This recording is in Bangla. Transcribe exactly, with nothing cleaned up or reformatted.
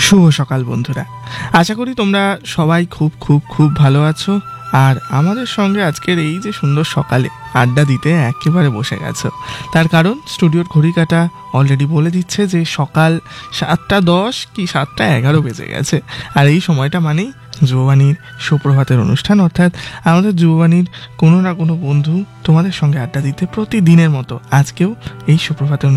শুভ সকাল বন্ধুরা, আশা করি তোমরা সবাই খুব খুব খুব ভালো আছো। আর আমাদের সঙ্গে আজকের এই যে সুন্দর সকালে আড্ডা দিতে একেবারে বসে গেছো, তার কারণ স্টুডিওর ঘড়ি কাঁটা অলরেডি বলে দিচ্ছে যে সকাল সাতটা দশ কি সাতটা এগারো বেজে গেছে। আর এই সময়টা মানেই যুববাণীর সুপ্রভাতের অনুষ্ঠান, অর্থাৎ আমাদের যুববাণীর কোনো না কোনো বন্ধু তোমাদের সঙ্গে আড্ডা দিতে প্রতিদিনের মতো আজকেও এই সুপ্রভাতের